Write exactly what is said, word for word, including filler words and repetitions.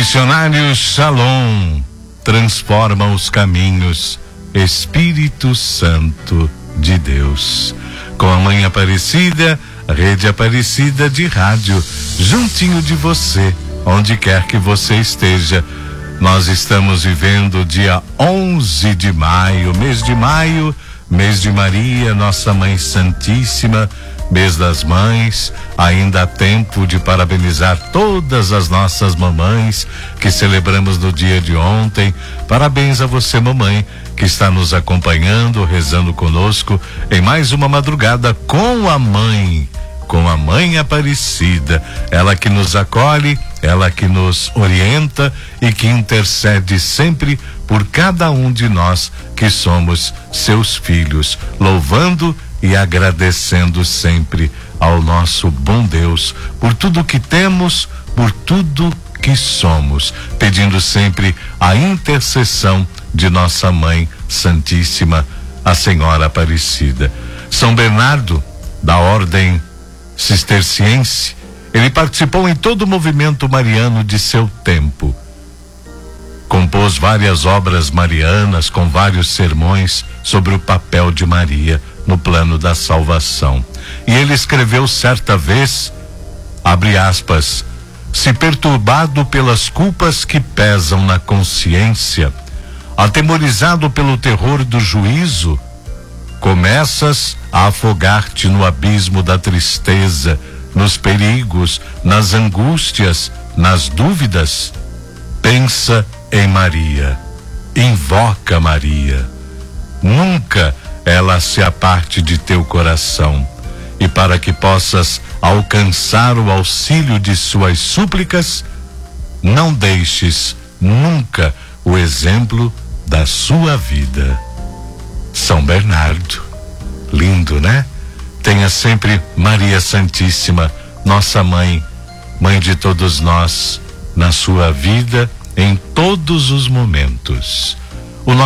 Missionário Shalom, transforma os caminhos, Espírito Santo de Deus. Com a Mãe Aparecida, Rede Aparecida de Rádio, juntinho de você, onde quer que você esteja. Nós estamos vivendo o dia onze de maio, mês de maio, mês de Maria, nossa Mãe Santíssima, mês das mães. Ainda há tempo de parabenizar todas as nossas mamães que celebramos no dia de ontem. Parabéns a você, mamãe, que está nos acompanhando, rezando conosco em mais uma madrugada com a mãe, com a Mãe Aparecida. Ela que nos acolhe, ela que nos orienta e que intercede sempre por cada um de nós que somos seus filhos, louvando e agradecendo sempre ao nosso bom Deus por tudo que temos, por tudo que somos, pedindo sempre a intercessão de nossa Mãe Santíssima, a Senhora Aparecida. São Bernardo, da Ordem Cisterciense, ele participou em todo o movimento mariano de seu tempo. Compôs várias obras marianas com vários sermões sobre o papel de Maria no plano da salvação. E ele escreveu certa vez, abre aspas, se perturbado pelas culpas que pesam na consciência, atemorizado pelo terror do juízo, começas a afogar-te no abismo da tristeza, nos perigos, nas angústias, nas dúvidas. Pensa em Maria, invoca Maria. Nunca ela se aparte de teu coração, e para que possas alcançar o auxílio de suas súplicas, não deixes nunca o exemplo da sua vida. São Bernardo, lindo, né? Tenha sempre Maria Santíssima, nossa mãe, mãe de todos nós, na sua vida, em todos os momentos.